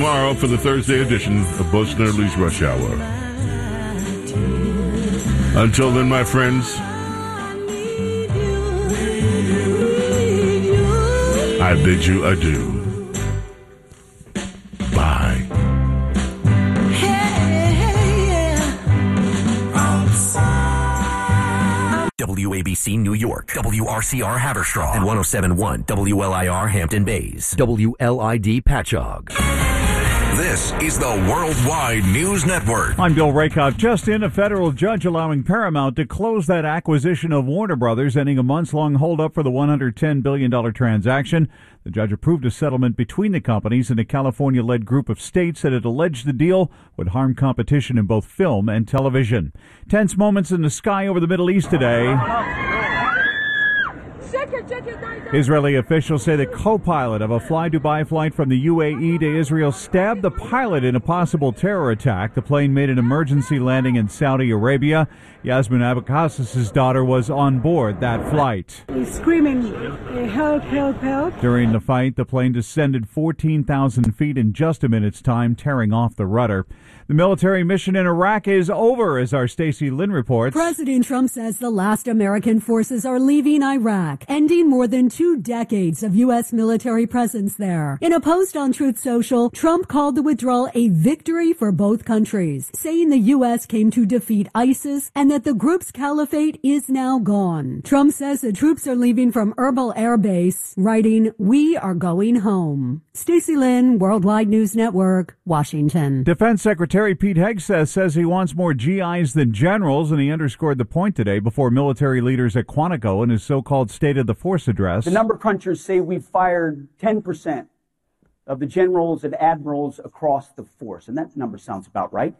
Tomorrow for the Thursday edition of Bo Snerdley's Rush Hour. Until then, my friends, I bid you adieu. Bye. WABC New York, WRCR Haverstraw, and 107.1 WLIR Hampton Bays, WLID Patchogue. This is the Worldwide News Network. I'm Bill Rakoff. Just in, a federal judge allowing Paramount to close that acquisition of Warner Brothers, ending a months-long holdup for the $110 billion transaction. The judge approved a settlement between the companies and a California-led group of states that had alleged the deal would harm competition in both film and television. Tense moments in the sky over the Middle East today. Israeli officials say the co-pilot of a Fly Dubai flight from the UAE to Israel stabbed the pilot in a possible terror attack. The plane made an emergency landing in Saudi Arabia. Yasmin Abbas' daughter was on board that flight. He's screaming, help, help, help. During the fight, the plane descended 14,000 feet in just a minute's time, tearing off the rudder. The military mission in Iraq is over, as our Stacey Lynn reports. President Trump says the last American forces are leaving Iraq, ending more than 2 decades of U.S. military presence there. In a post on Truth Social, Trump called the withdrawal a victory for both countries, saying the U.S. came to defeat ISIS and that the group's caliphate is now gone. Trump says the troops are leaving from Erbil Air Base, writing, "We are going home." Stacey Lynn, Worldwide News Network, Washington. Defense Secretary Pete Hegseth says he wants more GIs than generals, and he underscored the point today before military leaders at Quantico in his so-called State of the Force address. The number crunchers say we've fired 10% of the generals and admirals across the force, and that number sounds about right.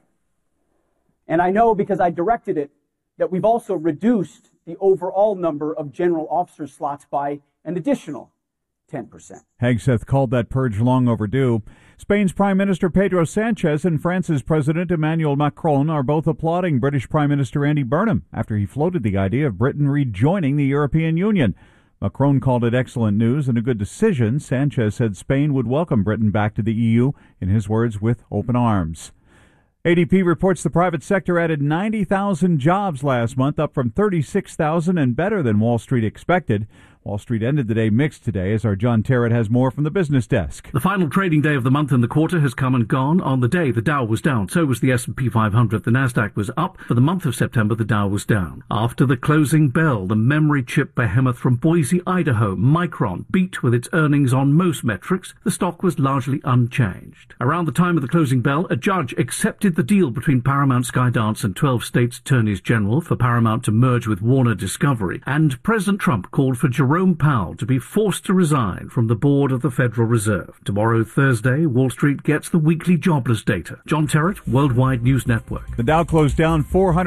And I know, because I directed it, that we've also reduced the overall number of general officer slots by an additional 10%. Hegseth called that purge long overdue. Spain's Prime Minister Pedro Sanchez and France's President Emmanuel Macron are both applauding British Prime Minister Andy Burnham after he floated the idea of Britain rejoining the European Union. Macron called it excellent news and a good decision. Sanchez said Spain would welcome Britain back to the EU, in his words, with open arms. ADP reports the private sector added 90,000 jobs last month, up from 36,000 and better than Wall Street expected. Wall Street ended the day mixed today, as our John Terrett has more from the business desk. The final trading day of the month and the quarter has come and gone. On the day, the Dow was down. So was the S&P 500. The Nasdaq was up. For the month of September, the Dow was down. After the closing bell, the memory chip behemoth from Boise, Idaho, Micron, beat with its earnings on most metrics. The stock was largely unchanged. Around the time of the closing bell, a judge accepted the deal between Paramount, Skydance, and 12 states' attorneys general for Paramount to merge with Warner Discovery. And President Trump called for Jerome Powell to be forced to resign from the board of the Federal Reserve. Tomorrow, Thursday, Wall Street gets the weekly jobless data. John Terrett, Worldwide News Network. The Dow closed down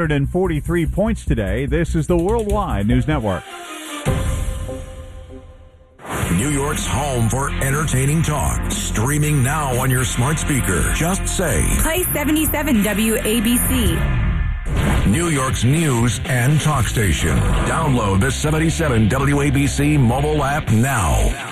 443 points today. This is the Worldwide News Network. New York's home for entertaining talk. Streaming now on your smart speaker. Just say, play 77 WABC. New York's news and talk station. Download the 77 WABC mobile app now.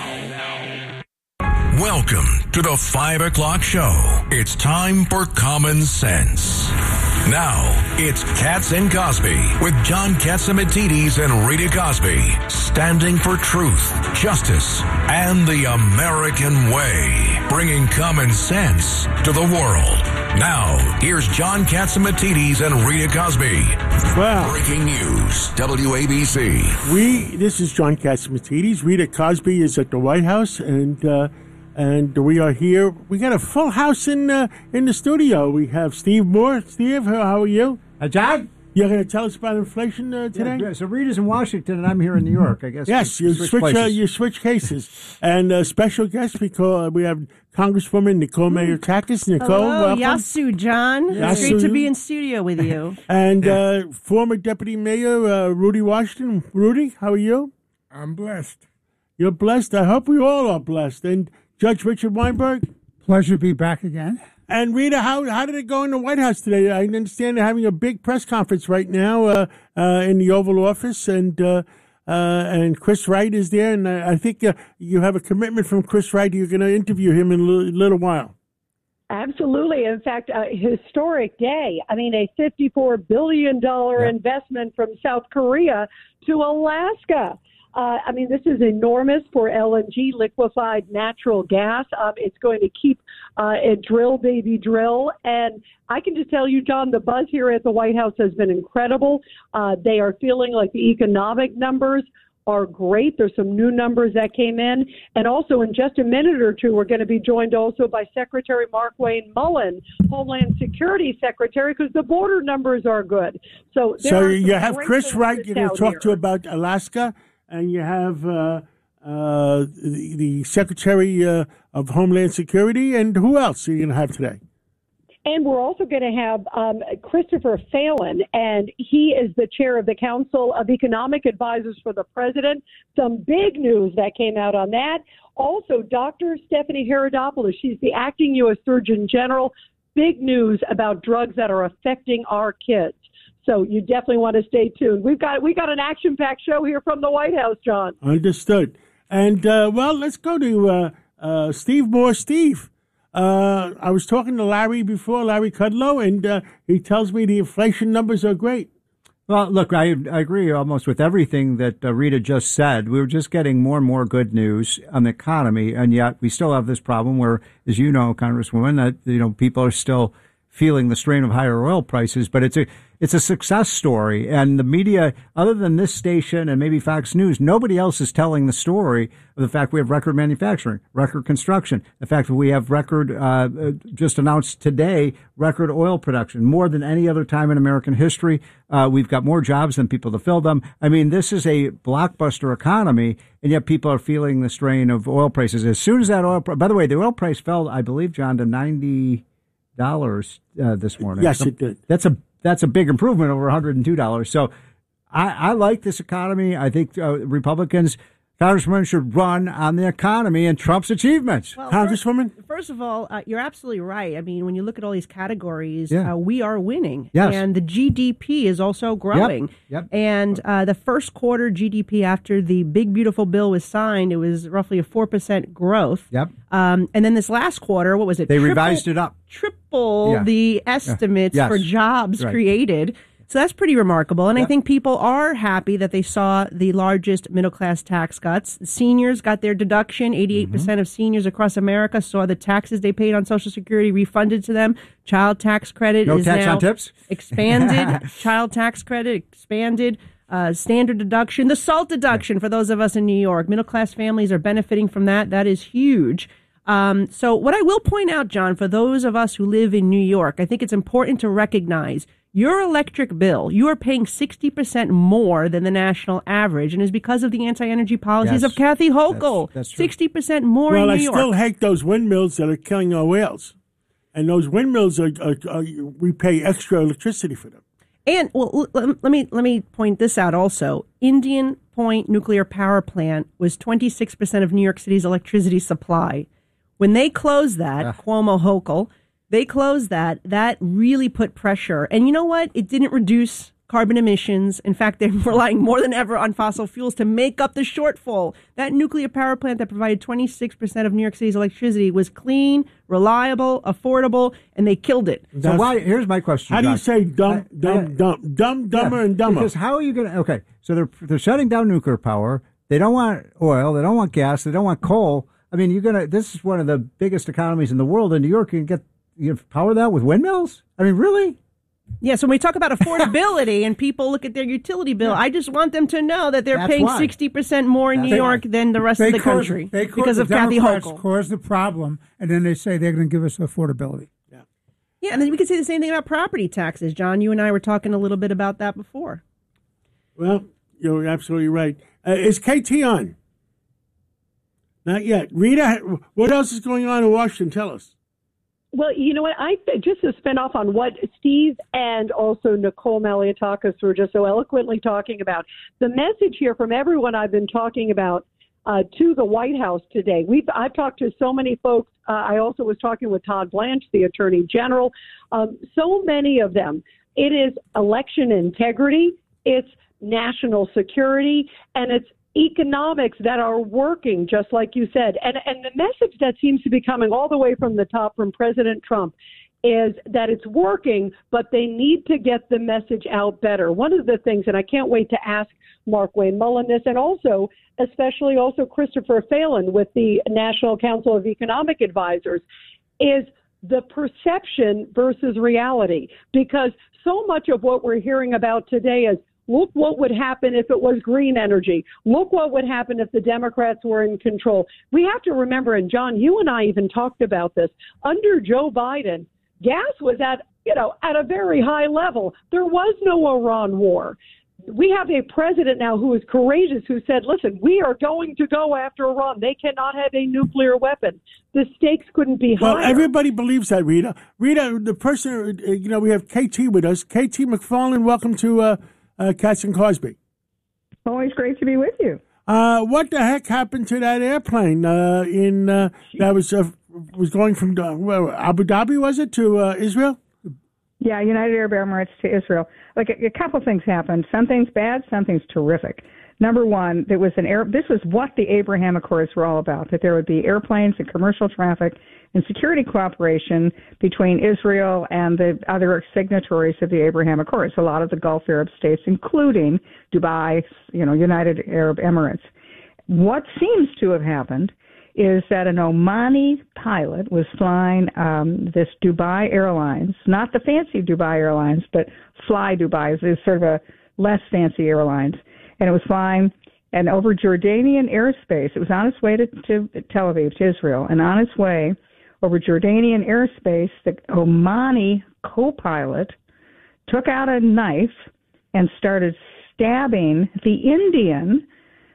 Welcome to the 5 o'clock show. It's time for Common Sense. Now, it's Katz and Cosby with John Catsimatidis and Rita Cosby, standing for truth, justice, and the American way, bringing common sense to the world. Now, here's John Catsimatidis and Rita Cosby. Wow. Breaking news, WABC. This is John Catsimatidis. Rita Cosby is at the White House, and we are here. We got a full house in the studio. We have Steve Moore. Steve, how are you? John? You're going to tell us about inflation today? Yeah, so Rita's in Washington, and I'm here in New York, I guess. Yes, you switch cases. And special guest, because we have Congresswoman Nicole Mayotakis. Nicole, hello, welcome. Yasu, John. It's great to be in studio with you. And former Deputy Mayor Rudy Washington. Rudy, how are you? I'm blessed. You're blessed? I hope we all are blessed. And Judge Richard Weinberg? Pleasure to be back again. And Rita, how did it go in the White House today? I understand they're having a big press conference right now in the Oval Office, and Chris Wright is there, and I think you have a commitment from Chris Wright. You're going to interview him in a little while. Absolutely. In fact, a historic day. I mean, a $54 billion investment from South Korea to Alaska. I mean, this is enormous for LNG, liquefied natural gas. It's going to keep it drill, baby, drill. And I can just tell you, John, the buzz here at the White House has been incredible. They are feeling like the economic numbers are great. There's some new numbers that came in. And also in just a minute or two, we're going to be joined also by Secretary Mark Wayne Mullen, Homeland Security Secretary, because the border numbers are good. So you have Chris Wright you're going to talk to about Alaska, and you have the Secretary of Homeland Security, and who else are you going to have today? And we're also going to have Christopher Phelan, and he is the chair of the Council of Economic Advisors for the President. Some big news that came out on that. Also, Dr. Stephanie Herodopoulos, she's the acting U.S. Surgeon General. Big news about drugs that are affecting our kids. So you definitely want to stay tuned. We got an action-packed show here from the White House, John. Understood. And, let's go to Steve Moore. Steve. I was talking to Larry before, Larry Kudlow, and he tells me the inflation numbers are great. Well, look, I agree almost with everything that Rita just said. We were just getting more and more good news on the economy, and yet we still have this problem where, as you know, Congresswoman, that people are still feeling the strain of higher oil prices. But it's a success story, and the media, other than this station and maybe Fox News, nobody else is telling the story of the fact we have record manufacturing, record construction, the fact that we have record, just announced today, record oil production, more than any other time in American history. We've got more jobs than people to fill them. I mean, this is a blockbuster economy, and yet people are feeling the strain of oil prices. As soon as that oil, by the way, the oil price fell, I believe, John, to $90 this morning. Yes, it did. That's a big improvement over $102. So I like this economy. I think Republicans, Congresswomen, should run on the economy and Trump's achievements. Well, Congresswoman? First of all, you're absolutely right. I mean, when you look at all these categories, Yeah. We are winning. Yes. And the GDP is also growing. Yep. And the first quarter GDP after the big, beautiful bill was signed, it was roughly a 4% growth. Yep. And then this last quarter, what was it? They revised it up. Triple the estimates Yes. for jobs Right. created. So that's pretty remarkable. And I think people are happy that they saw the largest middle-class tax cuts. Seniors got their deduction. 88% of seniors across America saw the taxes they paid on Social Security refunded to them. Child tax credit No is tax now on tips? expanded. Child tax credit expanded. Standard deduction. The SALT deduction for those of us in New York. Middle-class families are benefiting from that. That is huge. So what I will point out, John, for those of us who live in New York, I think it's important to recognize your electric bill, you are paying 60% more than the national average, and is because of the anti-energy policies Yes. of Kathy Hochul. That's true. 60% more Well, in I New York. still hate those windmills that are killing our whales. And those windmills we pay extra electricity for them. And well, let me point this out also. Indian Point Nuclear Power Plant was 26% of New York City's electricity supply. When they closed that, Cuomo Hochul, they closed that. That really put pressure. And you know what? It didn't reduce carbon emissions. In fact, they're relying more than ever on fossil fuels to make up the shortfall. That nuclear power plant that provided 26% of New York City's electricity was clean, reliable, affordable, and they killed it. So why? Here's my question. How do you Josh. say dumb, dumber, and dumber? Because how are you going to? Okay, so they're shutting down nuclear power. They don't want oil. They don't want gas. They don't want coal. I mean, this is one of the biggest economies in the world. In New York, you can power that with windmills. I mean, really? Yeah, so when we talk about affordability and people look at their utility bill, I just want them to know that they're paying 60% more in New York than the rest of the country because of Kathy Hochul. Cause the problem, and then they say they're going to give us affordability. Yeah, and then we can say the same thing about property taxes. John, you and I were talking a little bit about that before. Well, you're absolutely right. Is KT on? Not yet. Rita, what else is going on in Washington? Tell us. Well, you know what? Just to spin off on what Steve and also Nicole Maliotakis were just so eloquently talking about, the message here from everyone I've been talking about to the White House today. I've talked to so many folks. I also was talking with Todd Blanche, the Attorney General. So many of them. It is election integrity. It's national security, and it's economics that are working, just like you said. And the message that seems to be coming all the way from the top from President Trump is that it's working, but they need to get the message out better. One of the things, and I can't wait to ask Mark Wayne Mullen this, and also, especially also Christopher Phelan with the National Council of Economic Advisors, is the perception versus reality. Because so much of what we're hearing about today is, look what would happen if it was green energy. Look what would happen if the Democrats were in control. We have to remember, and John, you and I even talked about this, under Joe Biden, gas was at a very high level. There was no Iran war. We have a president now who is courageous, who said, listen, we are going to go after Iran. They cannot have a nuclear weapon. The stakes couldn't be higher. Well, everybody believes that, Rita. Rita, the person, we have KT with us. KT McFarland, welcome to Katz and Cosby. Always great to be with you. What the heck happened to that airplane that was going from Abu Dhabi, was it, to Israel? Yeah, United Arab Emirates to Israel. Like a couple things happened. Something's bad, something's terrific. Number one, this was what the Abraham Accords were all about, that there would be airplanes and commercial traffic and security cooperation between Israel and the other signatories of the Abraham Accords, a lot of the Gulf Arab states, including Dubai, United Arab Emirates. What seems to have happened is that an Omani pilot was flying this Dubai Airlines, not the fancy Dubai Airlines, but Fly Dubai is sort of a less fancy airlines. And it was flying and over Jordanian airspace. It was on its way to Tel Aviv, to Israel. And on its way over Jordanian airspace, the Omani co-pilot took out a knife and started stabbing the Indian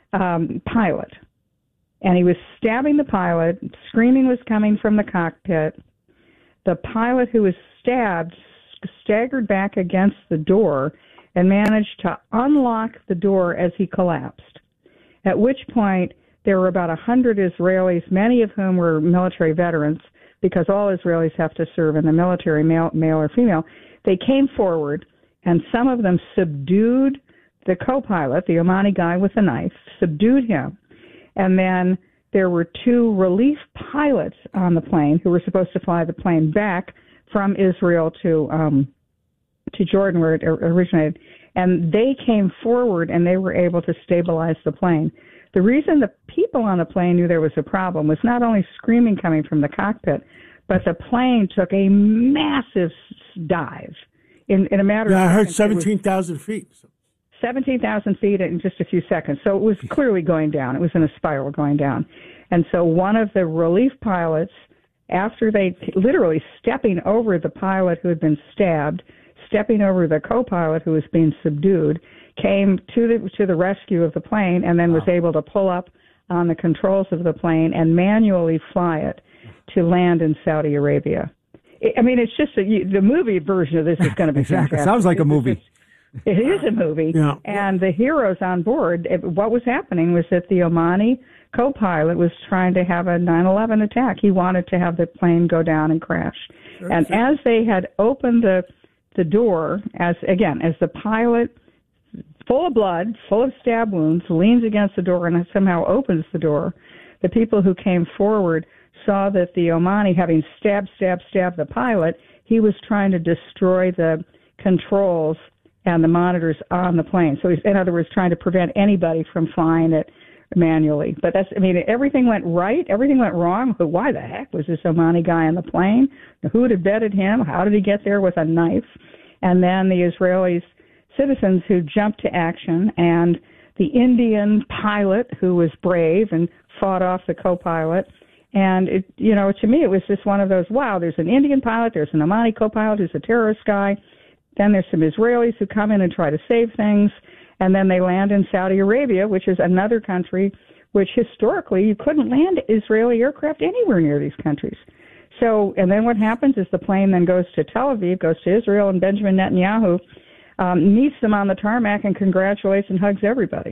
pilot. And he was stabbing the pilot. Screaming was coming from the cockpit. The pilot who was stabbed staggered back against the door and managed to unlock the door as he collapsed, at which point there were about 100 Israelis, many of whom were military veterans, because all Israelis have to serve in the military, male or female. They came forward, and some of them subdued the co-pilot, the Omani guy with the knife, subdued him. And then there were two relief pilots on the plane who were supposed to fly the plane back from Israel to Jordan, where it originated. And they came forward, and they were able to stabilize the plane. The reason the people on the plane knew there was a problem was not only screaming coming from the cockpit, but the plane took a massive dive in a matter of seconds. I heard 17,000 feet. 17,000 feet in just a few seconds. So it was clearly going down. It was in a spiral going down. And so one of the relief pilots, after they literally stepping over the pilot who had been stabbed, stepping over the co-pilot who was being subdued, came to the rescue of the plane and then was able to pull up on the controls of the plane and manually fly it to land in Saudi Arabia. It's just the movie version of this is going to be fantastic. Sounds like a movie. It is a movie, yeah. And the heroes on board, what was happening was that the Omani co-pilot was trying to have a 9/11 attack. He wanted to have the plane go down and crash. Sure, and as they had opened the door, as the pilot, full of blood, full of stab wounds, leans against the door and somehow opens the door, the people who came forward saw that the Omani, having stabbed the pilot, he was trying to destroy the controls and the monitors on the plane. So he's, in other words, trying to prevent anybody from flying it manually. But everything went right, everything went wrong. But why the heck was this Omani guy on the plane? Who had abetted him? How did he get there with a knife? And then the Israeli citizens who jumped to action, and the Indian pilot who was brave and fought off the co-pilot. And to me, it was just one of those, wow, there's an Indian pilot, there's an Omani co-pilot who's a terrorist guy. Then there's some Israelis who come in and try to save things, and then they land in Saudi Arabia, which is another country which historically you couldn't land Israeli aircraft anywhere near these countries. So, and then what happens is the plane then goes to Tel Aviv, goes to Israel, and Benjamin Netanyahu meets them on the tarmac and congratulates and hugs everybody.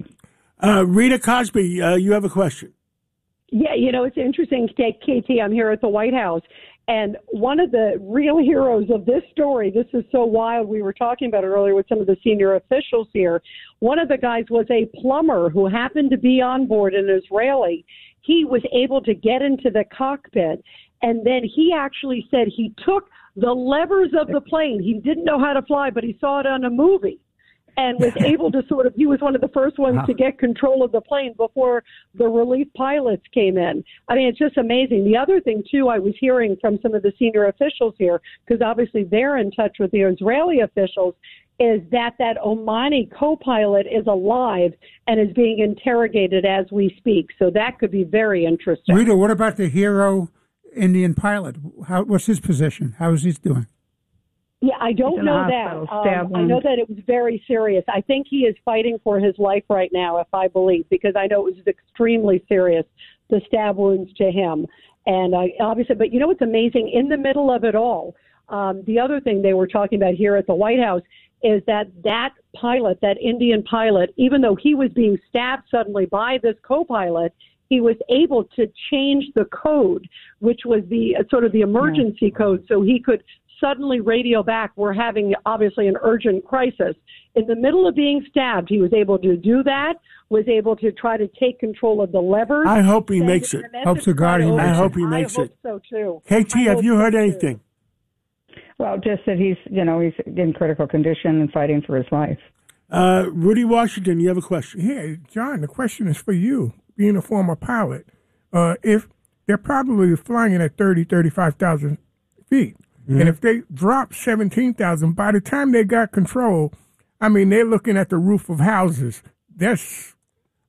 Rita Cosby, you have a question. Yeah, it's interesting, KT, I'm here at the White House, And one of the real heroes of this story, this is so wild, we were talking about it earlier with some of the senior officials here. One of the guys was a plumber who happened to be on board, an Israeli. He was able to get into the cockpit, and then he actually said he took the levers of the plane. He didn't know how to fly, but he saw it on a movie and was able to he was one of the first ones to get control of the plane before the relief pilots came in. I mean, it's just amazing. The other thing, too, I was hearing from some of the senior officials here, because obviously they're in touch with the Israeli officials, is that Omani co-pilot is alive and is being interrogated as we speak. So that could be very interesting. Rita, what about the hero Indian pilot? What's his position? How is he doing? Yeah, I don't know that. I know that it was very serious. I think he is fighting for his life right now, if I believe, because I know it was extremely serious, the stab wounds to him. And obviously, but you know what's amazing? In the middle of it all, the other thing they were talking about here at the White House is that pilot, that Indian pilot, even though he was being stabbed suddenly by this co-pilot, he was able to change the code, which was the sort of the emergency code, so he could suddenly radio back, we're having obviously an urgent crisis. In the middle of being stabbed, he was able to do that, was able to try to take control of the levers. I hope he makes it. Hope to God he makes it. I hope he makes it. I hope so, too. KT, have you heard anything? Well, just that he's in critical condition and fighting for his life. Rudy Washington, you have a question? Yeah, John, the question is for you, being a former pilot. If they're probably flying in at 35,000 feet, and if they drop 17,000, by the time they got control, I mean, they're looking at the roof of houses. That's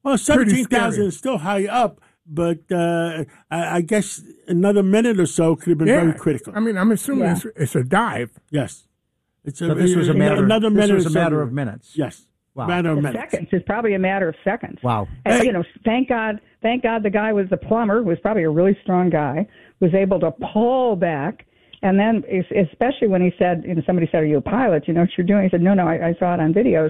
17,000 is still high up, but I guess another minute or so could have been very critical. I mean, I'm assuming it's a dive. Yes. This was a matter of minutes. Yes. Wow. Matter of minutes. Seconds. It's probably a matter of seconds. Wow. And, thank God the guy was the plumber, who was probably a really strong guy, was able to pull back. And then, especially when he said, somebody said, "Are you a pilot? You know what you're doing?" He said, "No, I saw it on videos."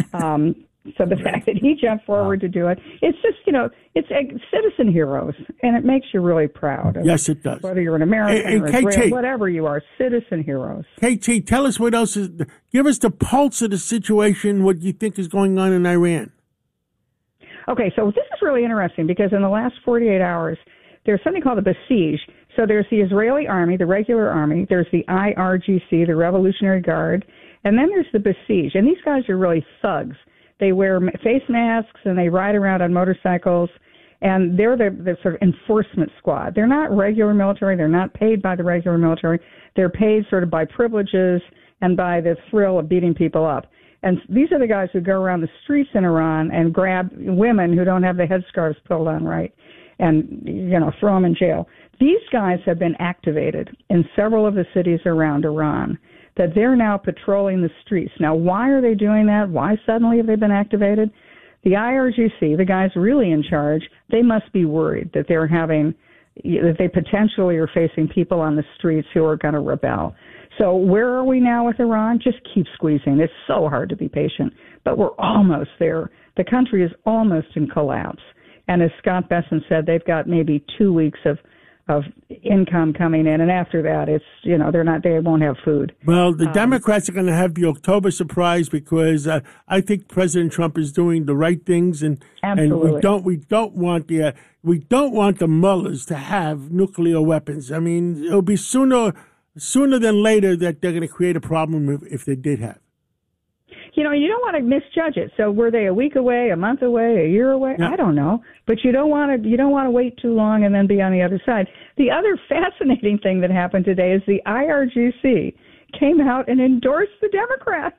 So the fact that he jumped forward to do it, it's just, it's citizen heroes, and it makes you really proud. Yes, it does. Whether you're an American or Israeli, whatever you are, citizen heroes. KT, tell us what else give us the pulse of the situation, what you think is going on in Iran. Okay, so this is really interesting because in the last 48 hours, there's something called the Basij. So there's the Israeli army, the regular army. There's the IRGC, the Revolutionary Guard. And then there's the Basij. And these guys are really thugs. They wear face masks and they ride around on motorcycles. And they're the sort of enforcement squad. They're not regular military. They're not paid by the regular military. They're paid sort of by privileges and by the thrill of beating people up. And these are the guys who go around the streets in Iran and grab women who don't have the headscarves pulled on right and, throw them in jail. These guys have been activated in several of the cities around Iran, that they're now patrolling the streets. Now, why are they doing that? Why suddenly have they been activated? The IRGC, the guys really in charge, they must be worried that that they potentially are facing people on the streets who are going to rebel. So where are we now with Iran? Just keep squeezing. It's so hard to be patient, but we're almost there. The country is almost in collapse. And as Scott Besson said, they've got maybe 2 weeks of income coming in, and after that, it's they won't have food. Well, the Democrats are going to have the October surprise because I think President Trump is doing the right things, and we don't want the mullahs to have nuclear weapons. I mean, it'll be sooner than later that they're going to create a problem if they did have. You don't want to misjudge it. So were they a week away, a month away, a year away? Yeah. I don't know. But you don't want to wait too long and then be on the other side. The other fascinating thing that happened today is the IRGC came out and endorsed the Democrats.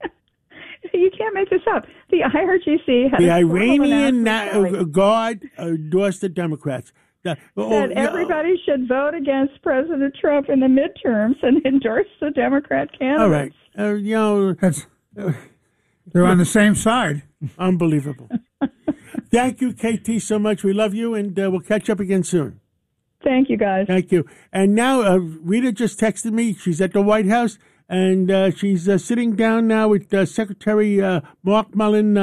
You can't make this up. The IRGC had the Iranian Guard endorsed the Democrats. Said everybody should vote against President Trump in the midterms and endorse the Democrat candidates. All right. They're on the same side. Unbelievable. Thank you, KT, so much. We love you, and we'll catch up again soon. Thank you, guys. Thank you. And now Rita just texted me. She's at the White House, and she's sitting down now with Secretary Mark Mullen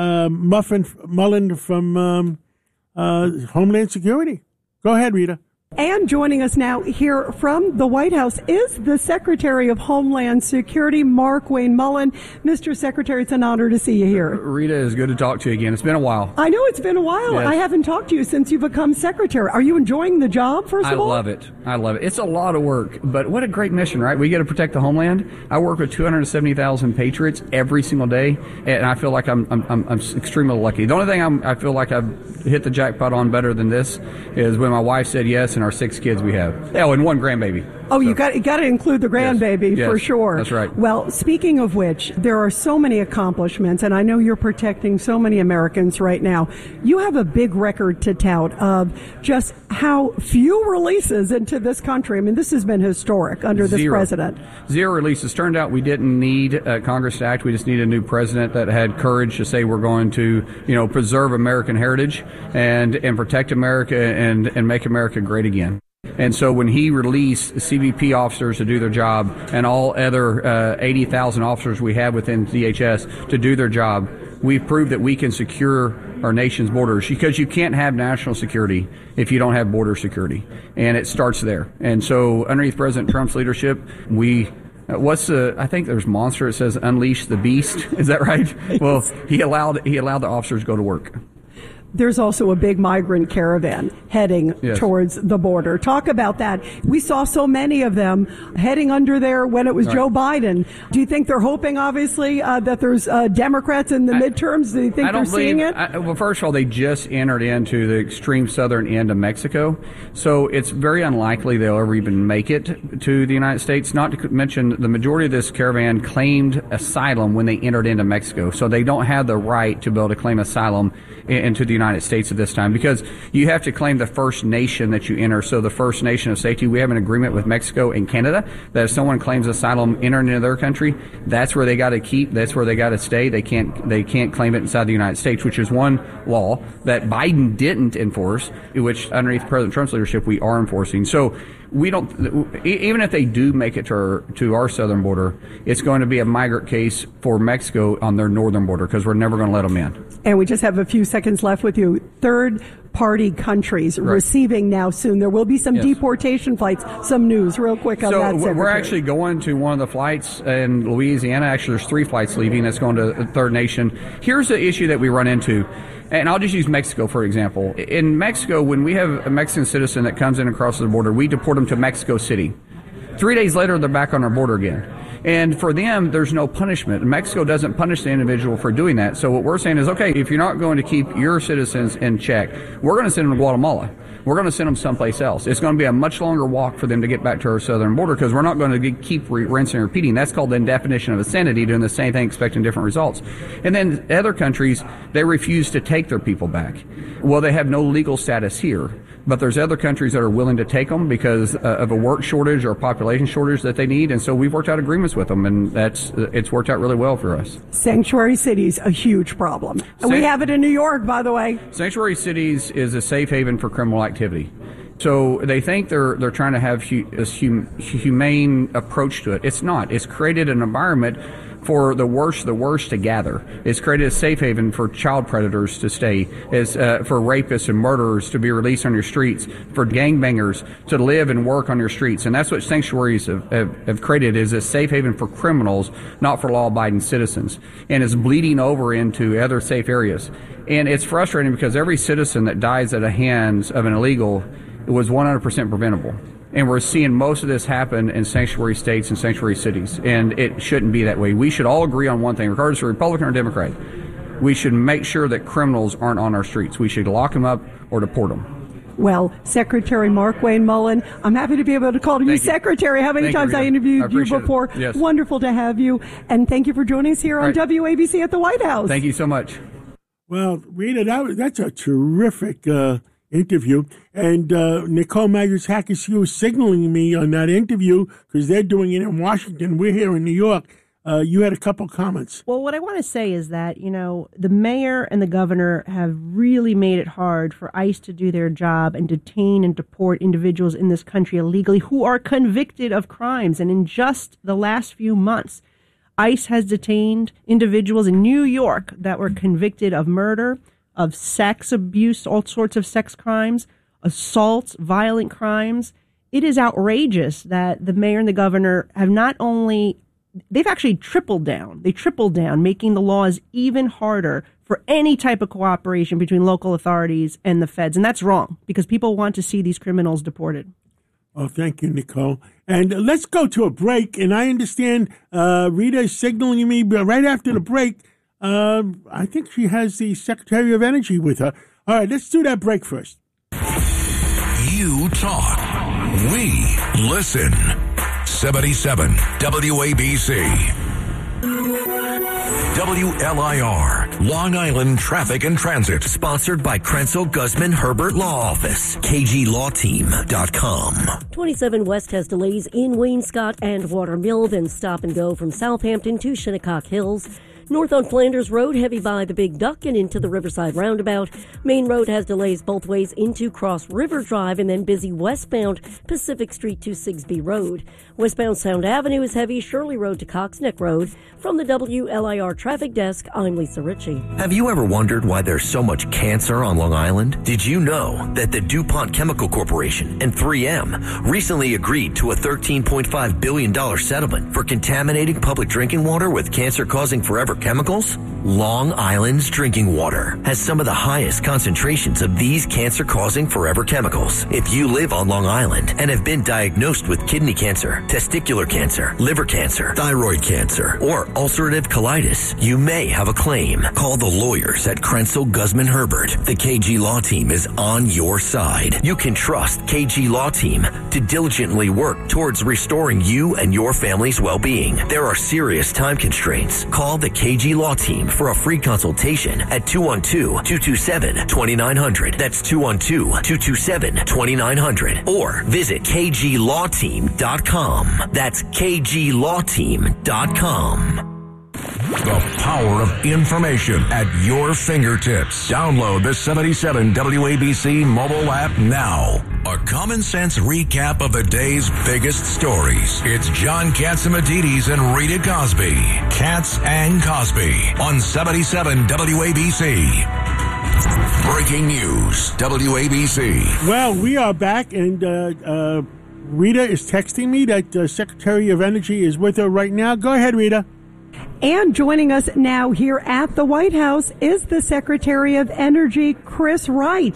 from Homeland Security. Go ahead, Rita. And joining us now here from the White House is the Secretary of Homeland Security, Markwayne Mullin. Mr. Secretary, it's an honor to see you here. Rita, it's good to talk to you again. It's been a while. I know it's been a while. Yes. I haven't talked to you since you become Secretary. Are you enjoying the job, first of all? I love it. I love it. It's a lot of work, but what a great mission, right? We get to protect the homeland. I work with 270,000 patriots every single day, and I feel like I'm extremely lucky. The only thing I feel like I've hit the jackpot on better than this is when my wife said yes, and our 6 kids we have. Oh, and 1 grandbaby. Oh, you got to include the grandbaby Yes. for sure. That's right. Well, speaking of which, there are so many accomplishments, and I know you're protecting so many Americans right now. You have a big record to tout of just how few releases into this country. I mean, this has been historic under this president. 0 releases. Turned out we didn't need Congress to act. We just needed a new president that had courage to say we're going to, preserve American heritage and protect America and make America great again. And so when he released CBP officers to do their job and all other 80,000 officers we have within DHS to do their job, we've proved that we can secure our nation's borders, because you can't have national security if you don't have border security. And it starts there. And so underneath President Trump's leadership, I think there's Monster. It says unleash the beast. Is that right? Well, he allowed the officers to go to work. There's also a big migrant caravan heading towards the border. Talk about that. We saw so many of them heading under there when it was Joe Biden. Do you think they're hoping, obviously, that there's Democrats in the midterms? Do you think they're seeing it? Well, first of all, they just entered into the extreme southern end of Mexico, so it's very unlikely they'll ever even make it to the United States. Not to mention, the majority of this caravan claimed asylum when they entered into Mexico, so they don't have the right to be able to claim asylum into the United States at this time, because you have to claim the first nation that you enter. So the first nation of safety, we have an agreement with Mexico and Canada that if someone claims asylum entering into their country, that's where they got to keep, that's where they got to stay. They can't claim it inside the United States, which is one law that Biden didn't enforce, which underneath President Trump's leadership we are enforcing. So we don't, even if they do make it to our southern border, it's going to be a migrant case for Mexico on their northern border, because we're never going to let them in. And we just have a few seconds left with you. Third-party countries receiving now soon. There will be some deportation flights. Some news real quick on that, Secretary. We're actually going to one of the flights in Louisiana. Actually, there's 3 flights leaving that's going to a third nation. Here's the issue that we run into. And I'll just use Mexico, for example. In Mexico, when we have a Mexican citizen that comes in across the border, we deport them to Mexico City. 3 days later, they're back on our border again. And for them, there's no punishment. Mexico doesn't punish the individual for doing that. So what we're saying is, okay, if you're not going to keep your citizens in check, we're going to send them to Guatemala. We're going to send them someplace else. It's going to be a much longer walk for them to get back to our southern border, because we're not going to keep rinsing and repeating. That's called the definition of insanity, doing the same thing, expecting different results. And then other countries, they refuse to take their people back. Well, they have no legal status here. But there's other countries that are willing to take them because of a work shortage or a population shortage that they need. And so we've worked out agreements with them, and it's worked out really well for us. Sanctuary cities, a huge problem. And we have it in New York, by the way. Sanctuary cities is a safe haven for criminal activity. So they think they're trying to have this humane approach to it. It's not. It's created an environment for the worst to gather. It's created a safe haven for child predators to stay, for rapists and murderers to be released on your streets, for gangbangers to live and work on your streets. And that's what sanctuaries have created, is a safe haven for criminals, not for law-abiding citizens. And it's bleeding over into other safe areas. And it's frustrating because every citizen that dies at the hands of an illegal was 100% preventable. And we're seeing most of this happen in sanctuary states and sanctuary cities. And it shouldn't be that way. We should all agree on one thing, regardless of Republican or Democrat. We should make sure that criminals aren't on our streets. We should lock them up or deport them. Well, Secretary Markwayne Mullin, I'm happy to be able to call you Secretary. How many times I interviewed you before? Yes. Wonderful to have you. And thank you for joining us here on WABC at the White House. Thank you so much. Well, Rita, that's a terrific interview. And Nicole Magris-Hackett was signaling me on that interview, because they're doing it in Washington. We're here in New York. You had a couple comments. Well, what I want to say is that, the mayor and the governor have really made it hard for ICE to do their job and detain and deport individuals in this country illegally who are convicted of crimes. And in just the last few months, ICE has detained individuals in New York that were convicted of murder, of sex abuse, all sorts of sex crimes, assaults, violent crimes. It is outrageous that the mayor and the governor have not only, they've actually tripled down. They tripled down, making the laws even harder for any type of cooperation between local authorities and the feds. And that's wrong because people want to see these criminals deported. Oh, thank you, Nicole. And let's go to a break. And I understand Rita is signaling me, but right after the break, I think she has the Secretary of Energy with her. All right, let's do that break first. You talk. We listen. 77 WABC. WLIR, Long Island Traffic and Transit. Sponsored by Krenzel Guzman Herbert Law Office. KGLawTeam.com. 27 West has delays in Wayne-Scott and Watermill, then stop and go from Southampton to Shinnecock Hills. North on Flanders Road, heavy by the Big Duck and into the Riverside Roundabout. Main Road has delays both ways into Cross River Drive and then busy westbound Pacific Street to Sigsbee Road. Westbound Sound Avenue is heavy, Shirley Road to Cox Neck Road. From the WLIR Traffic Desk, I'm Lisa Ritchie. Have you ever wondered why there's so much cancer on Long Island? Did you know that the DuPont Chemical Corporation and 3M recently agreed to a $13.5 billion settlement for contaminating public drinking water with cancer-causing forever chemicals? Long Island's drinking water has some of the highest concentrations of these cancer-causing forever chemicals. If you live on Long Island and have been diagnosed with kidney cancer, testicular cancer, liver cancer, thyroid cancer, or ulcerative colitis, you may have a claim. Call the lawyers at Krenzel Guzman Herbert. The KG Law Team is on your side. You can trust KG Law Team to diligently work towards restoring you and your family's well-being. There are serious time constraints. Call the KG Law Team for a free consultation at 212-227-2900. That's 212-227-2900. Or visit KGLawTeam.com. That's KGLawTeam.com. The power of information at your fingertips. Download the 77 WABC mobile app now. A common sense recap of the day's biggest stories. It's John Catsimatidis and Rita Cosby. Katz and Cosby on 77 WABC. Breaking news, WABC. Well, we are back, and Rita is texting me that Secretary of Energy is with her right now. Go ahead, Rita. And joining us now here at the White House is the Secretary of Energy, Chris Wright.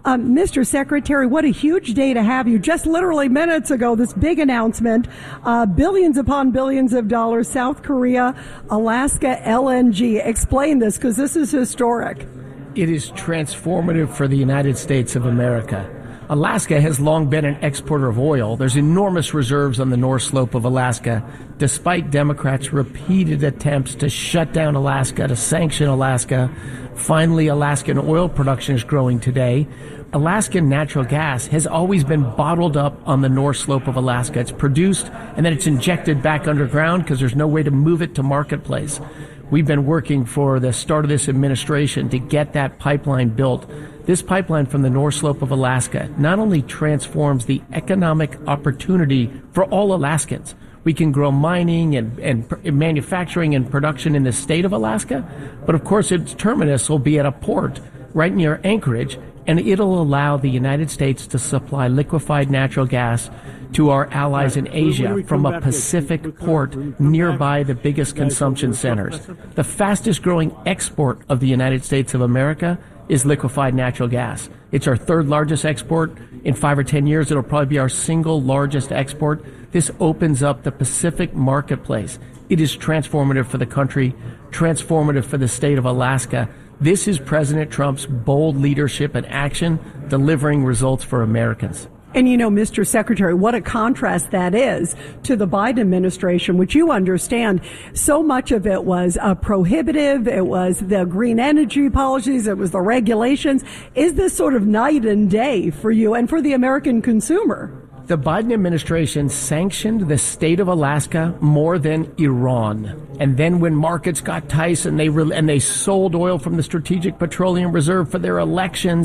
Mr. Secretary, what a huge day to have you. Just literally minutes ago, this big announcement, billions upon billions of dollars, South Korea, Alaska LNG. Explain this, because this is historic. It is transformative for the United States of America. Alaska has long been an exporter of oil. There's enormous reserves on the North Slope of Alaska, despite Democrats' repeated attempts to shut down Alaska, to sanction Alaska. Finally, Alaskan oil production is growing today. Alaskan natural gas has always been bottled up on the North Slope of Alaska. It's produced and then it's injected back underground because there's no way to move it to marketplace. We've been working for the start of this administration to get that pipeline built. This pipeline from the North Slope of Alaska not only transforms the economic opportunity for all Alaskans. We can grow mining and manufacturing and production in the state of Alaska, but of course its terminus will be at a port right near Anchorage, and it'll allow the United States to supply liquefied natural gas to our allies in Asia from a Pacific port nearby the biggest consumption centers. The fastest growing export of the United States of America is liquefied natural gas. It's our third largest export. In 5 or 10 years, it'll probably be our single largest export. This opens up the Pacific marketplace. It is transformative for the country, transformative for the state of Alaska. This is President Trump's bold leadership and action, delivering results for Americans. And you know, Mr. Secretary, what a contrast that is to the Biden administration, which you understand so much of it was prohibitive. It was the green energy policies. It was the regulations. Is this sort of night and day for you and for the American consumer? The Biden administration sanctioned the state of Alaska more than Iran. And then when markets got tight and they sold oil from the Strategic Petroleum Reserve for their elections,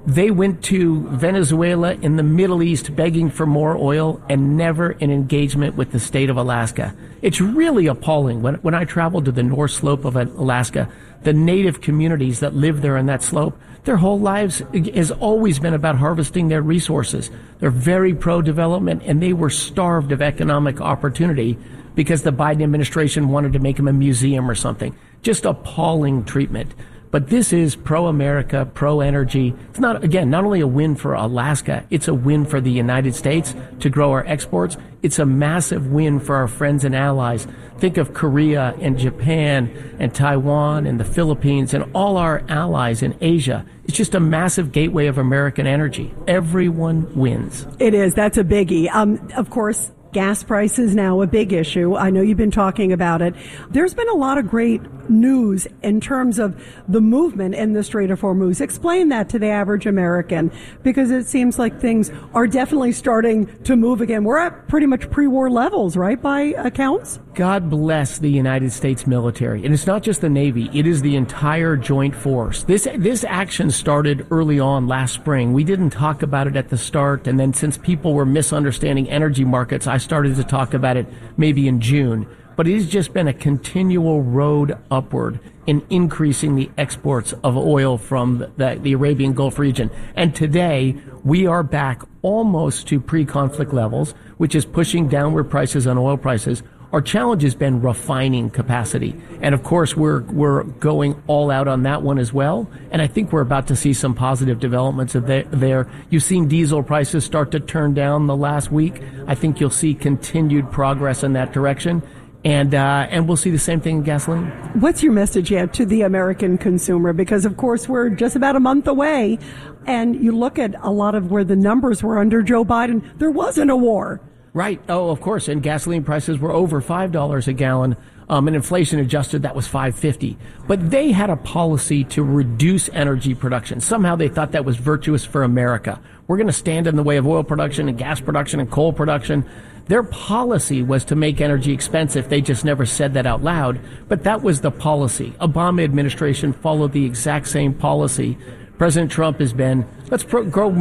They went to Venezuela in the Middle East begging for more oil and never an engagement with the state of Alaska. It's really appalling. When I traveled to the North Slope of Alaska, the native communities that live there on that slope, their whole lives has always been about harvesting their resources. They're very pro-development, and they were starved of economic opportunity because the Biden administration wanted to make them a museum or something. Just appalling treatment. But this is pro-America, pro-energy. It's not only a win for Alaska, it's a win for the United States to grow our exports. It's a massive win for our friends and allies. Think of Korea and Japan and Taiwan and the Philippines and all our allies in Asia. It's just a massive gateway of American energy. Everyone wins. It is. That's a biggie. Of course, gas prices now a big issue. I know you've been talking about it. There's been a lot of great news in terms of the movement in the Strait of Hormuz. Explain that to the average American, because it seems like things are definitely starting to move again. We're at pretty much pre-war levels, right, by accounts? God bless the United States military. And it's not just the Navy. It is the entire joint force. This action started early on last spring. We didn't talk about it at the start. And then since people were misunderstanding energy markets, I started to talk about it maybe in June. But it has just been a continual road upward in increasing the exports of oil from the Arabian Gulf region. And today, we are back almost to pre-conflict levels, which is pushing downward prices on oil prices. Our challenge has been refining capacity. And of course, we're going all out on that one as well. And I think we're about to see some positive developments there. You've seen diesel prices start to turn down the last week. I think you'll see continued progress in that direction. And we'll see the same thing in gasoline. What's your message yet to the American consumer? Because, of course, we're just about a month away. And you look at a lot of where the numbers were under Joe Biden, there wasn't a war. Right. Oh, of course. And gasoline prices were over $5 a gallon. And inflation adjusted, that was $5.50. But they had a policy to reduce energy production. Somehow they thought that was virtuous for America. We're going to stand in the way of oil production and gas production and coal production. Their policy was to make energy expensive. They just never said that out loud. But that was the policy. Obama administration followed the exact same policy. President Trump has been, let's grow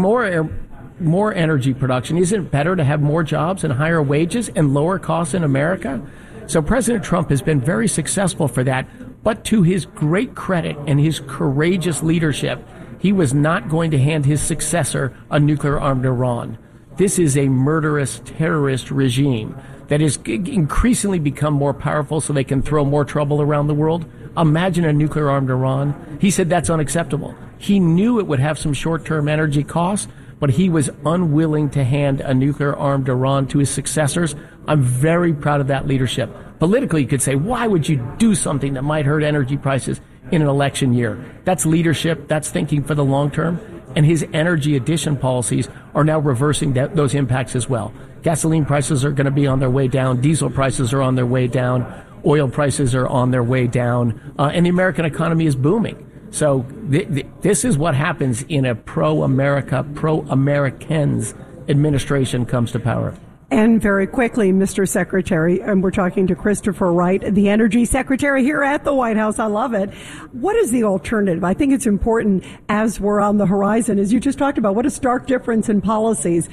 more energy production. Isn't it better to have more jobs and higher wages and lower costs in America? So President Trump has been very successful for that. But to his great credit and his courageous leadership, he was not going to hand his successor a nuclear-armed Iran. This is a murderous terrorist regime that has increasingly become more powerful so they can throw more trouble around the world. Imagine a nuclear-armed Iran. He said that's unacceptable. He knew it would have some short-term energy costs, but he was unwilling to hand a nuclear-armed Iran to his successors. I'm very proud of that leadership. Politically, you could say, why would you do something that might hurt energy prices in an election year? That's leadership. That's thinking for the long term. And his energy addition policies are now reversing those impacts as well. Gasoline prices are going to be on their way down. Diesel prices are on their way down. Oil prices are on their way down. And the American economy is booming. So this is what happens in a pro-America, pro-Americans administration comes to power. And very quickly, Mr. Secretary, and we're talking to Christopher Wright, the Energy Secretary here at the White House. I love it. What is the alternative? I think it's important as we're on the horizon, as you just talked about, what a stark difference in policies.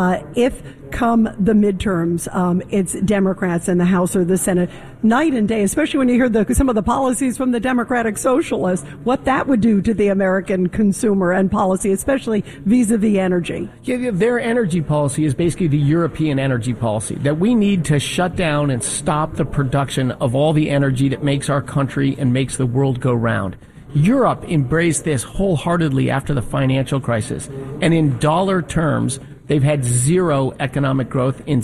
If come the midterms, it's Democrats in the House or the Senate, night and day, especially when you hear some of the policies from the Democratic Socialists, what that would do to the American consumer and policy, especially vis-a-vis energy. Yeah, their energy policy is basically the European energy policy, that we need to shut down and stop the production of all the energy that makes our country and makes the world go round. Europe embraced this wholeheartedly after the financial crisis, and in dollar terms, they've had zero economic growth in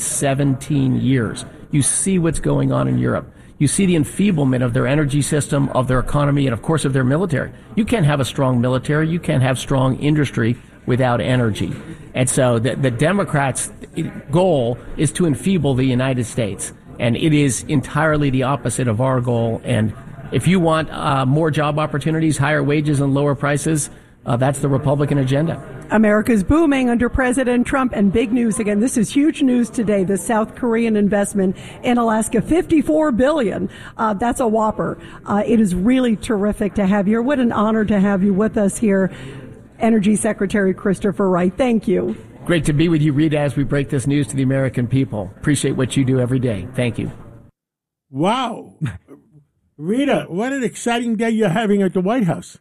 17 years. You see what's going on in Europe. You see the enfeeblement of their energy system, of their economy, and of course of their military. You can't have a strong military. You can't have strong industry without energy. And so the Democrats' goal is to enfeeble the United States. And it is entirely the opposite of our goal. And if you want more job opportunities, higher wages, and lower prices, that's the Republican agenda. America's booming under President Trump, and big news again. This is huge news today. The South Korean investment in Alaska, $54 billion. That's a whopper. It is really terrific to have you here. What an honor to have you with us here. Energy Secretary Christopher Wright. Thank you. Great to be with you, Rita, as we break this news to the American people. Appreciate what you do every day. Thank you. Wow. Rita, what an exciting day you're having at the White House.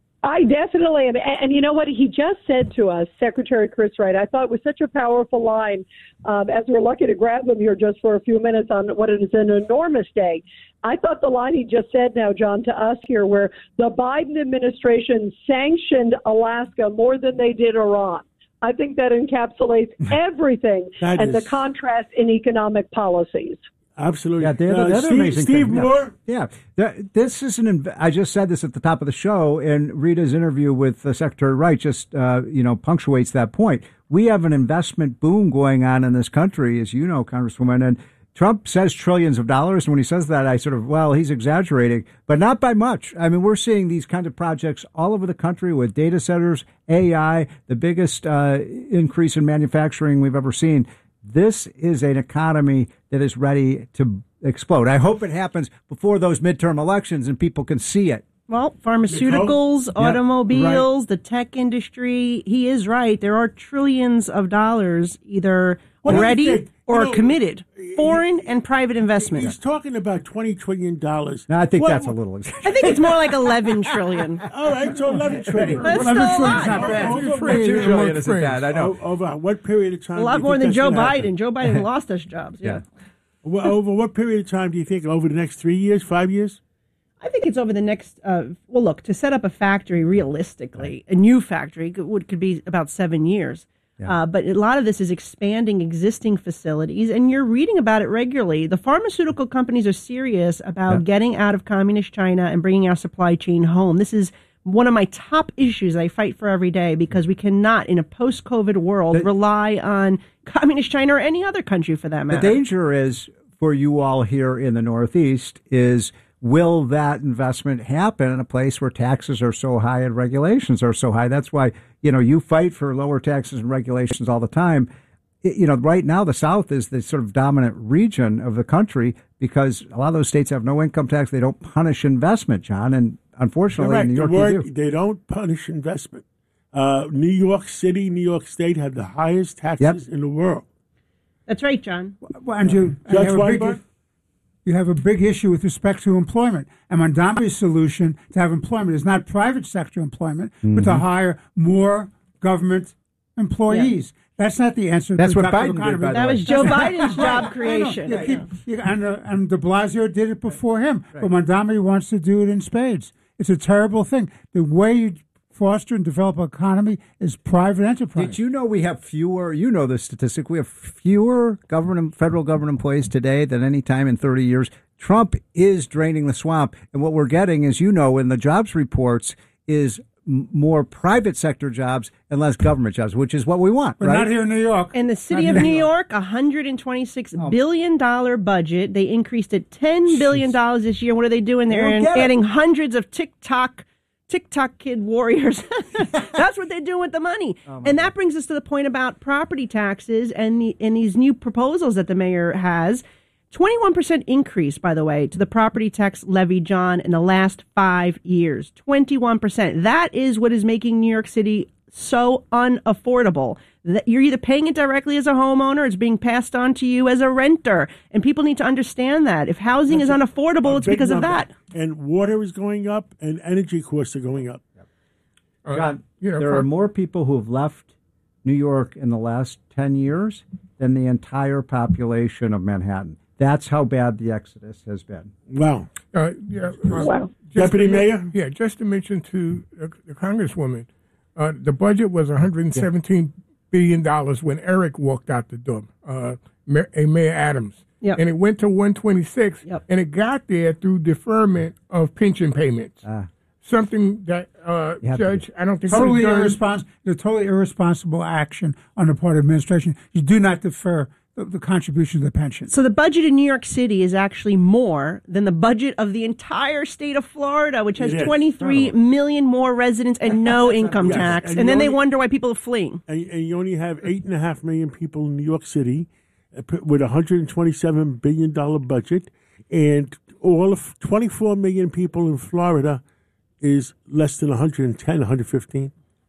I definitely am. And you know what he just said to us, Secretary Chris Wright, I thought was such a powerful line, as we're lucky to grab him here just for a few minutes on what is an enormous day. I thought the line he just said now, John, to us here, where the Biden administration sanctioned Alaska more than they did Iran. I think that encapsulates everything and the contrast in economic policies. Absolutely. Yeah, the other amazing Steve thing, Moore. Yeah, this is I just said this at the top of the show, and Rita's interview with Secretary Wright just punctuates that point. We have an investment boom going on in this country, as you know, Congresswoman, and Trump says trillions of dollars, and when he says that, I sort of, he's exaggerating, but not by much. I mean, we're seeing these kinds of projects all over the country with data centers, AI, the biggest increase in manufacturing we've ever seen. This is an economy that is ready to explode. I hope it happens before those midterm elections and people can see it. Well, pharmaceuticals, automobiles, the tech industry, he is right. There are trillions of dollars either already or committed, foreign and private investment. He's talking about $20 trillion. No, I think that's a little exaggerated. I think it's more like 11 trillion. All right, so 11 trillion. That's still a lot. Not bad. 2 trillion isn't bad, I know. Over what period of time? A lot more than Joe Biden. Joe Biden lost us jobs. Yeah. Well, over what period of time do you think? Over the next 3 years, 5 years? I think it's over the next, look, to set up a factory realistically, a new factory could be about 7 years. Yeah. But a lot of this is expanding existing facilities, and you're reading about it regularly. The pharmaceutical companies are serious about getting out of communist China and bringing our supply chain home. This is one of my top issues I fight for every day, because we cannot, in a post-COVID world, rely on communist China or any other country for that matter. The danger is, for you all here in the Northeast, is will that investment happen in a place where taxes are so high and regulations are so high? That's why, you fight for lower taxes and regulations all the time. Right now the South is the sort of dominant region of the country because a lot of those states have no income tax. They don't punish investment, John, and unfortunately in New York they do. They don't punish investment. New York City, New York State have the highest taxes in the world. That's right, John. Well, and you have a big issue with respect to employment. And Mondami's solution to have employment is not private sector employment, but to hire more government employees. Yeah. That's not the answer. That's to what Biden economy. did, by the That way. was Joe Biden's job creation. And de Blasio did it before him. Right. But Mondami wants to do it in spades. It's a terrible thing. The way you foster and develop an economy is private enterprise. Did you know we have fewer, the statistic, we have fewer federal government employees today than any time in 30 years. Trump is draining the swamp. And what we're getting, as you know, in the jobs reports is more private sector jobs and less government jobs, which is what we want. But right? not here in New York. In the city of New York, $126 billion budget. They increased it $10 billion this year. What are they doing there? And adding hundreds of TikTok kid warriors. That's what they're doing with the money. And that brings us to the point about property taxes and these new proposals that the mayor has. 21% increase, by the way, to the property tax levy, John, in the last 5 years. 21%. That is what is making New York City so unaffordable. That you're either paying it directly as a homeowner, it's being passed on to you as a renter. And people need to understand that. If housing is unaffordable, it's because of that. And water is going up and energy costs are going up. John, there are more people who have left New York in the last 10 years than the entire population of Manhattan. That's how bad the exodus has been. Wow. Wow. Deputy Mayor? Yeah, just to mention to the Congresswoman, the budget was $117 billion when Eric walked out the door, Mayor Adams. Yep. And it went to 126, and it got there through deferment of pension payments. Something that, Judge, I don't think totally irresponsible action on the part of administration. You do not defer the contribution to the pension. So the budget in New York City is actually more than the budget of the entire state of Florida, which has 23 million more residents and no income tax. And then they wonder why people are fleeing. And you only have 8.5 million people in New York City with a $127 billion budget. And all of 24 million people in Florida is less than 110, 115.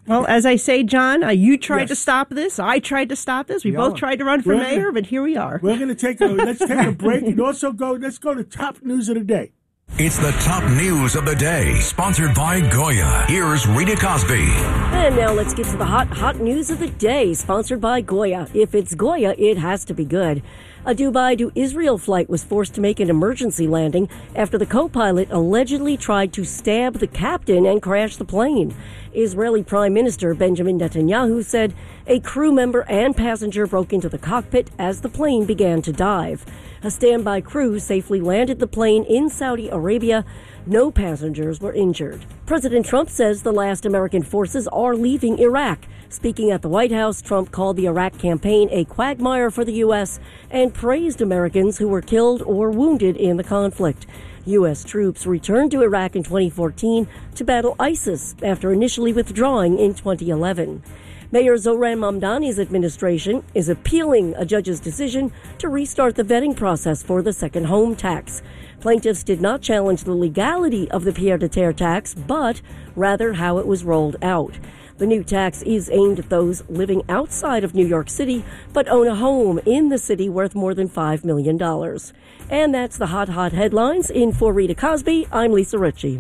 Well, as I say, John, you tried to stop this. I tried to stop this. We both tried to run for mayor, but here we are. We're going to let's take a break and also let's go to top news of the day. It's the top news of the day, sponsored by Goya. Here's Rita Cosby. And now let's get to the hot news of the day, sponsored by Goya. If it's Goya, it has to be good. A Dubai to Israel flight was forced to make an emergency landing after the co-pilot allegedly tried to stab the captain and crash the plane. Israeli Prime Minister Benjamin Netanyahu said a crew member and passenger broke into the cockpit as the plane began to dive. A standby crew safely landed the plane in Saudi Arabia. No passengers were injured. President Trump says the last American forces are leaving Iraq. Speaking at the White House, Trump called the Iraq campaign a quagmire for the U.S. and praised Americans who were killed or wounded in the conflict. U.S. troops returned to Iraq in 2014 to battle ISIS after initially withdrawing in 2011. Mayor Zohran Mamdani's administration is appealing a judge's decision to restart the vetting process for the second home tax. Plaintiffs did not challenge the legality of the pied-à-terre tax, but rather how it was rolled out. The new tax is aimed at those living outside of New York City but own a home in the city worth more than $5 million. And that's the hot headlines. In for Rita Cosby, I'm Lisa Ritchie.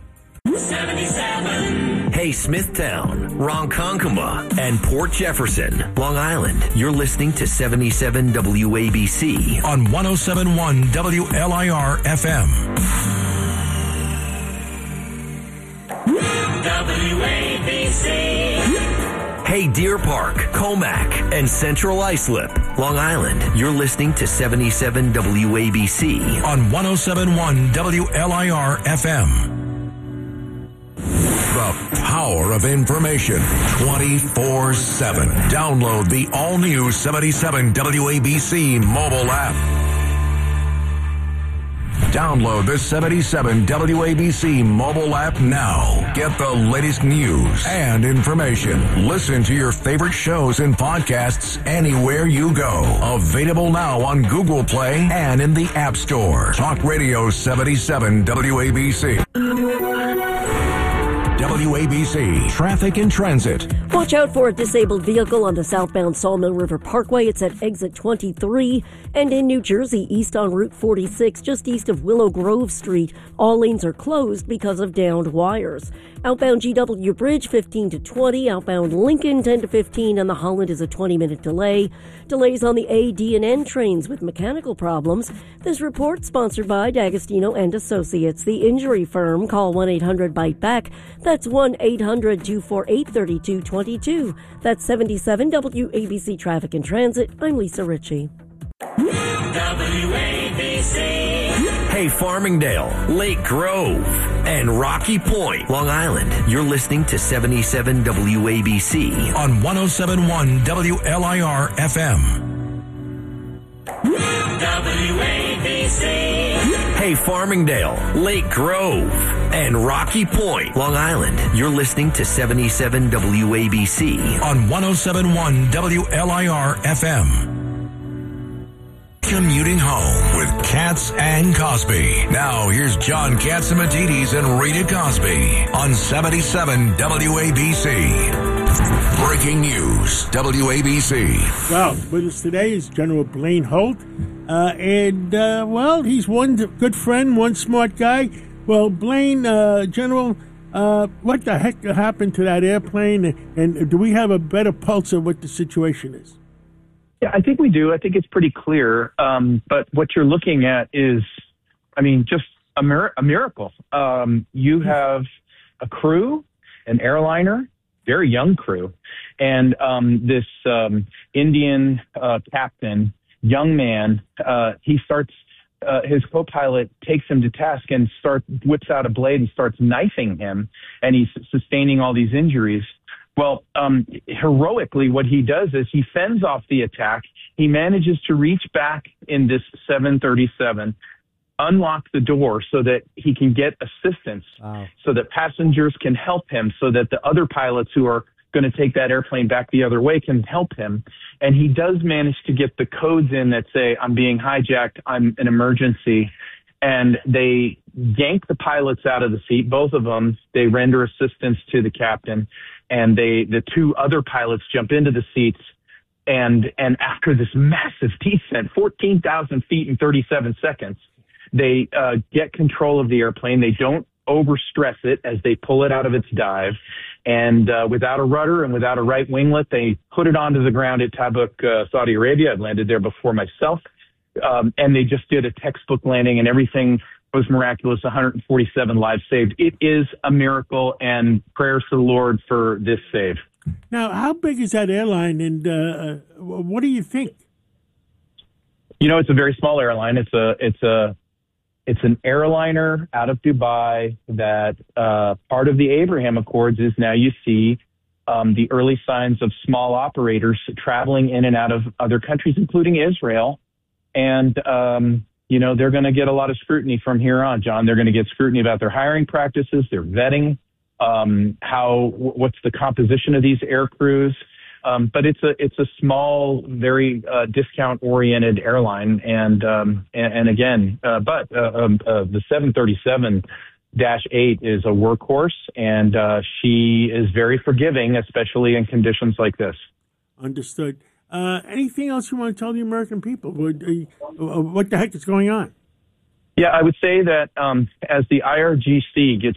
77. Hey, Smithtown, Ronkonkoma, and Port Jefferson, Long Island. You're listening to 77 WABC on 107.1 WLIR FM. WABC. Hey, Deer Park, Comac, and Central Islip, Long Island. You're listening to 77 WABC on 107.1 WLIR FM. The power of information 24/7. Download the all-new 77 WABC mobile app. Download the 77 WABC mobile app now. Get the latest news and information. Listen to your favorite shows and podcasts anywhere you go. Available now on Google Play and in the App Store. Talk Radio 77 WABC. WABC Traffic and Transit. Watch out for a disabled vehicle on the southbound Sawmill River Parkway. It's at exit 23. And in New Jersey, east on Route 46, just east of Willow Grove Street, all lanes are closed because of downed wires. Outbound GW Bridge, 15 to 20. Outbound Lincoln, 10 to 15. And the Holland is a 20-minute delay. Delays on the A, D, and N trains with mechanical problems. This report sponsored by D'Agostino and Associates, the injury firm. Call 1-800-BITE-BACK. That's 1-800-248-3222. That's 77 WABC Traffic and Transit. I'm Lisa Ritchie. WABC. Hey, Farmingdale, Lake Grove, and Rocky Point, Long Island. You're listening to 77 WABC on 107.1 WLIR FM. WABC. Hey, Farmingdale, Lake Grove, and Rocky Point, Long Island. You're listening to 77 WABC on 107.1 WLIR FM. Commuting home with Katz and Cosby. Now here's John Catsimatidis and Rita Cosby on 77 WABC. Breaking news, WABC. Well, with us today is General Blaine Holt. Well, he's one good friend, one smart guy. Well, Blaine, General, what the heck happened to that airplane? And do we have a better pulse of what the situation is? Yeah, I think we do. I think it's pretty clear. But what you're looking at is, just a miracle. You have a crew, an airliner, very young crew, and this Indian captain, young man, he starts, his co-pilot takes him to task and whips out a blade and starts knifing him, and he's sustaining all these injuries. Well, heroically, what he does is he fends off the attack. He manages to reach back in this 737, unlock the door so that he can get assistance, so that passengers can help him, so that the other pilots who are going to take that airplane back the other way can help him. And he does manage to get the codes in that say, I'm being hijacked, I'm an emergency. and they yank the pilots out of the seat, both of them. They render assistance to the captain, and the two other pilots jump into the seats. And after this massive descent, 14,000 feet in 37 seconds, they get control of the airplane. They don't overstress it as they pull it out of its dive. And without a rudder and without a right winglet, they put it onto the ground at Tabuk, Saudi Arabia. I'd landed there before myself. And they just did a textbook landing, and everything was miraculous. 147 lives saved. It is a miracle, and prayers to the Lord for this save. Now, how big is that airline, and what do you think? You know, it's a very small airline. It's an airliner out of Dubai that part of the Abraham Accords is now you see the early signs of small operators traveling in and out of other countries, including Israel. And, you know, they're going to get a lot of scrutiny from here on, John. They're going to get scrutiny about their hiring practices, their vetting, what's the composition of these air crews. But it's a small, very discount-oriented airline, and again, the 737-8 is a workhorse, and she is very forgiving, especially in conditions like this. Understood. Anything else you want to tell the American people? What the heck is going on? Yeah, I would say that as the IRGC gets